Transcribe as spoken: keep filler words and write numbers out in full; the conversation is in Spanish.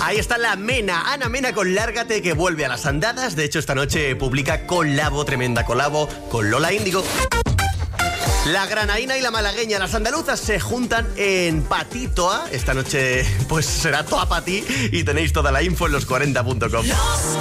Ahí está la Mena, Ana Mena con Lárgate, que vuelve a las andadas. De hecho, esta noche publica colabo, tremenda colabo, con Lola Índigo. La granaína y la malagueña, las andaluzas, se juntan en Patitoa. Esta noche pues será toda para ti y tenéis toda la info en los cuarenta punto com.